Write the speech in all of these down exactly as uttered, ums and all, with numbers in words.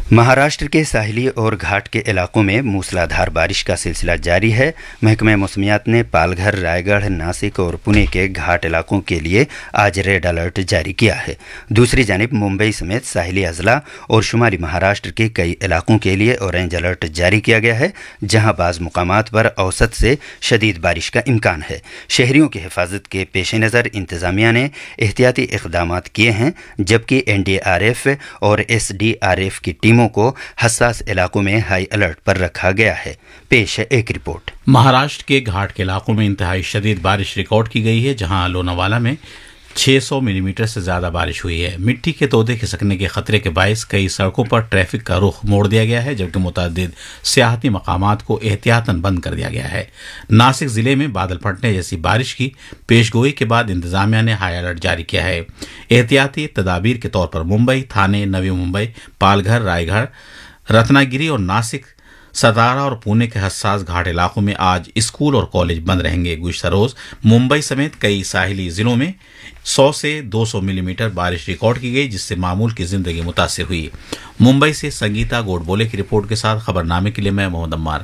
مہاراشٹر کے ساحلی اور گھاٹ کے علاقوں میں موسلادھار بارش کا سلسلہ جاری ہے۔ محکمہ موسمیات نے پال گھر، رائے گڑھ، ناسک اور پونے کے گھاٹ علاقوں کے لیے آج ریڈ الرٹ جاری کیا ہے۔ دوسری جانب ممبئی سمیت ساحلی اضلاع اور شمالی مہاراشٹر کے کئی علاقوں کے لیے اورنج الرٹ جاری کیا گیا ہے، جہاں بعض مقامات پر اوسط سے شدید بارش کا امکان ہے۔ شہریوں کی حفاظت کے پیش نظر انتظامیہ نے احتیاطی اقدامات کیے ہیں، جبکہ این ڈی آر ایف اور ایس ڈی آر ایف کی ٹیموں کو حساس علاقوں میں ہائی الرٹ پر رکھا گیا ہے۔ پیش ہے ایک رپورٹ۔ مہاراشٹر کے گھاٹ کے علاقوں میں انتہائی شدید بارش ریکارڈ کی گئی ہے، جہاں لوناوالا میں چھ سو ملی میٹر سے زیادہ بارش ہوئی ہے۔ مٹی کے تودے کھسکنے کے خطرے کے باعث کئی سڑکوں پر ٹریفک کا رخ موڑ دیا گیا ہے، جبکہ متعدد سیاحتی مقامات کو احتیاطاً بند کر دیا گیا ہے۔ ناسک ضلع میں بادل پھٹنے جیسی بارش کی پیش گوئی کے بعد انتظامیہ نے ہائی الرٹ جاری کیا ہے۔ احتیاطی تدابیر کے طور پر ممبئی، تھانے، نوی ممبئی، پال گھر، رائے گڑھ، رتنا گیری اور ناسک، ستارا اور پونے کے حساس گھاٹ علاقوں میں آج اسکول اور کالج بند رہیں گے۔ گزشتہ روز ممبئی سمیت کئی ساحلی ضلعوں میں سو سے دو سو ملی میٹر بارش ریکارڈ کی گئی، جس سے معمول کی زندگی متاثر ہوئی۔ ممبئی سے سنگیتا گوڈبولے کی رپورٹ کے ساتھ خبرنامے کے لیے میں محمد عمار۔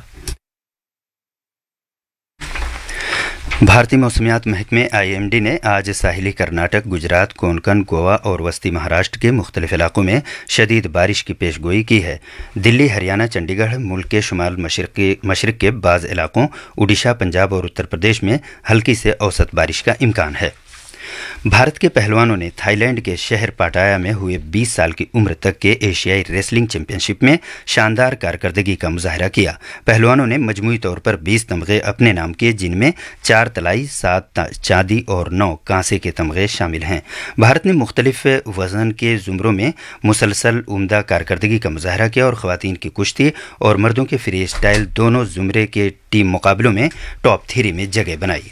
بھارتی موسمیات محکمے آئی ایم ڈی نے آج ساحلی کرناٹک، گجرات، کونکن، گوا اور وسطی مہاراشٹر کے مختلف علاقوں میں شدید بارش کی پیش گوئی کی ہے۔ دلی، ہریانہ، چنڈی گڑھ، ملک کے شمال مشرق کے بعض علاقوں، اڈیشہ، پنجاب اور اتر پردیش میں ہلکی سے اوسط بارش کا امکان ہے۔ بھارت کے پہلوانوں نے تھائی لینڈ کے شہر پاٹایا میں ہوئے بیس سال کی عمر تک کے ایشیائی ریسلنگ چیمپئن شپ میں شاندار کارکردگی کا مظاہرہ کیا۔ پہلوانوں نے مجموعی طور پر بیس تمغے اپنے نام کیے، جن میں چار طلائی، سات چاندی اور نو کانسے کے تمغے شامل ہیں۔ بھارت نے مختلف وزن کے زمروں میں مسلسل عمدہ کارکردگی کا مظاہرہ کیا اور خواتین کی کشتی اور مردوں کے فری اسٹائل دونوں زمرے کے ٹیم مقابلوں میں ٹاپ تھری میں جگہ بنائی۔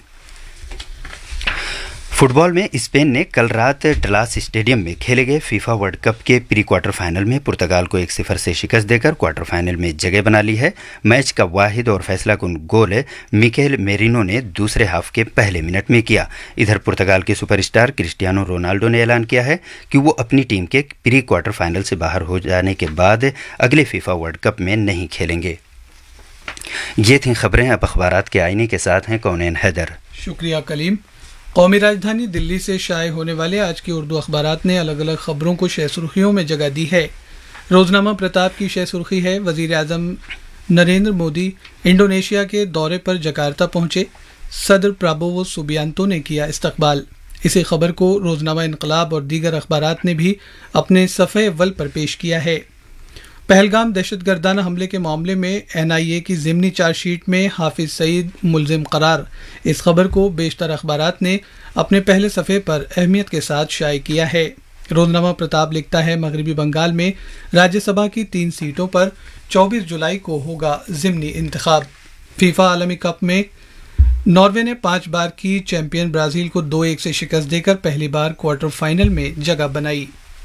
فٹ بال میں اسپین نے کل رات ڈلاس اسٹیڈیم میں کھیلے گئے فیفا ورلڈ کپ کے پری کوارٹر فائنل میں پرتگال کو ایک صفر سے شکست دے کر کوارٹر فائنل میں جگہ بنا لی ہے۔ میچ کا واحد اور فیصلہ کن گول میکیل میرینو نے دوسرے ہاف کے پہلے منٹ میں کیا۔ ادھر پرتگال کے سپر اسٹار کرسٹیانو رونالڈو نے اعلان کیا ہے کہ وہ اپنی ٹیم کے پری کوارٹر فائنل سے باہر ہو جانے کے بعد اگلے فیفا ورلڈ کپ میں نہیں کھیلیں گے۔ یہ تھیں خبریں۔ اب اخبارات کے آئینے کے ساتھ ہیں کونین حیدر۔ شکریہ کلیم۔ قومی راجدھانی دلی سے شائع ہونے والے آج کی اردو اخبارات نے الگ الگ خبروں کو شہ سرخیوں میں جگہ دی ہے۔ روزنامہ پرتاپ کی شہ سرخی ہے: وزیر اعظم نریندر مودی انڈونیشیا کے دورے پر جکارتا پہنچے، صدر پرابوو سوبیانتو نے کیا استقبال۔ اسی خبر کو روزنامہ انقلاب اور دیگر اخبارات نے بھی اپنے صفحے اول پر پیش کیا ہے۔ پہلگام دہشت گردانہ حملے کے معاملے میں این آئی اے کی ضمنی چارج شیٹ میں حافظ سعید ملزم قرار، اس خبر کو بیشتر اخبارات نے اپنے پہلے صفحے پر اہمیت کے ساتھ شائع کیا ہے۔ روزنامہ پرتاپ لکھتا ہے: مغربی بنگال میں راجیہ سبھا کی تین سیٹوں پر چوبیس جولائی کو ہوگا ضمنی انتخاب۔ فیفا عالمی کپ میں ناروے نے پانچ بار کی چیمپئن برازیل کو دو ایک سے شکست دے کر پہلی بار کوارٹر فائنل میں جگہ بنائی۔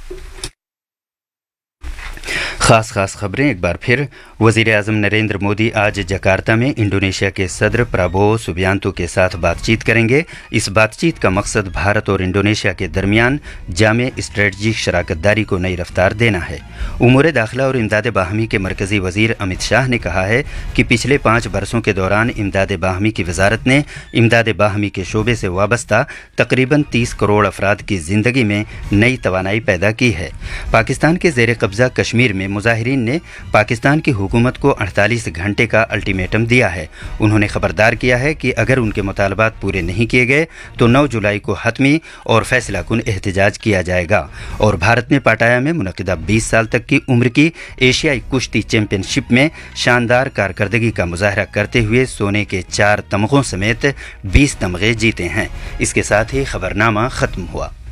خاص خاص خبریں ایک بار پھر۔ وزیر اعظم نریندر مودی آج جکارتا میں انڈونیشیا کے صدر پرابوو سوبیانتو کے ساتھ بات چیت کریں گے۔ اس بات چیت کا مقصد بھارت اور انڈونیشیا کے درمیان جامع اسٹریٹجک شراکت داری کو نئی رفتار دینا ہے۔ امور داخلہ اور امداد باہمی کے مرکزی وزیر امت شاہ نے کہا ہے کہ پچھلے پانچ برسوں کے دوران امداد باہمی کی وزارت نے امداد باہمی کے شعبے سے وابستہ تقریباً تیس کروڑ افراد کی زندگی میں نئی توانائی پیدا کی ہے۔ پاکستان کے زیر قبضہ کشمیر میں مظاہرین نے پاکستان کی حکومت کو اڑتالیس گھنٹے کا الٹیمیٹم دیا ہے۔ انہوں نے خبردار کیا ہے کہ اگر ان کے مطالبات پورے نہیں کیے گئے تو نو جولائی کو حتمی اور فیصلہ کن احتجاج کیا جائے گا۔ اور بھارت نے پاٹایا میں منعقدہ بیس سال تک کی عمر کی ایشیائی کشتی چیمپئن شپ میں شاندار کارکردگی کا مظاہرہ کرتے ہوئے سونے کے چار تمغوں سمیت بیس تمغے جیتے ہیں۔ اس کے ساتھ ہی خبرنامہ ختم ہوا۔